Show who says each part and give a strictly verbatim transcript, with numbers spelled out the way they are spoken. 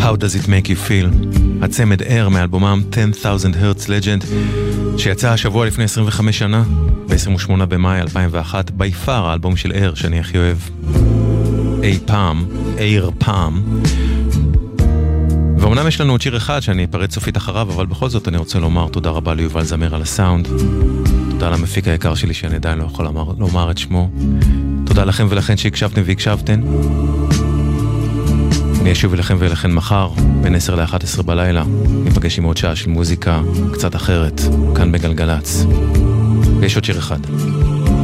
Speaker 1: How Does It Make You Feel, הצמד Air מאלבומם ten thousand Hertz Legend, שיצא השבוע לפני עשרים וחמש שנה, ב-עשרים ושמונה במאי אלפיים ואחת, by far האלבום של Air שאני הכי אוהב אי פעם, Air פעם. ואומנם יש לנו עוד שיר אחד שאני אפרד סופית אחריו, אבל בכל זאת אני רוצה לומר תודה רבה ליובל זמיר על הסאונד, תודה למפיק היקר שלי שאני עדיין לא יכול לומר, לומר את שמו, תודה לכם ולכן שהקשבתם והקשבתן. אני אשוב אליכם ואליכן מחר בין עשר לאחת עשרה בלילה, נפגש עם עוד שעה של מוזיקה קצת אחרת כאן בגלגלץ, ויש עוד שיר אחד.